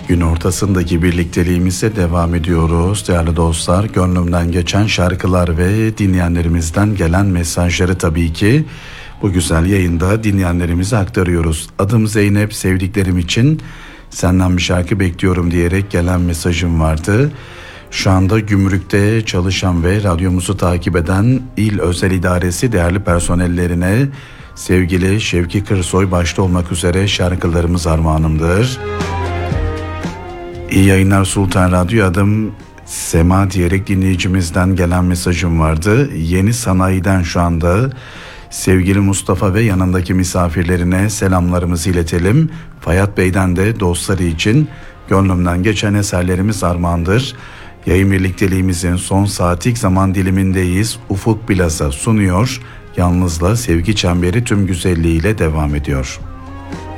Gün ortasındaki birlikteliğimize devam ediyoruz değerli dostlar. Gönlümden geçen şarkılar ve dinleyenlerimizden gelen mesajları tabii ki bu güzel yayında dinleyenlerimize aktarıyoruz. Adım Zeynep, sevdiklerim için senden bir şarkı bekliyorum diyerek gelen mesajım vardı. Şu anda gümrükte çalışan ve radyomuzu takip eden İl Özel İdaresi değerli personellerine sevgili Şevki Kırsoy başta olmak üzere şarkılarımız armağanımdır. İyi yayınlar Sultan Radyo, adım Sema diyerek dinleyicimizden gelen mesajım vardı. Yeni Sanayi'den şu anda sevgili Mustafa ve yanındaki misafirlerine selamlarımızı iletelim. Fayat Bey'den de dostları için gönlümden geçen eserlerimiz armağandır. Yayın birlikteliğimizin son saatlik zaman dilimindeyiz. Ufuk Plaza sunuyor. Yalnızla Sevgi Çemberi tüm güzelliğiyle devam ediyor.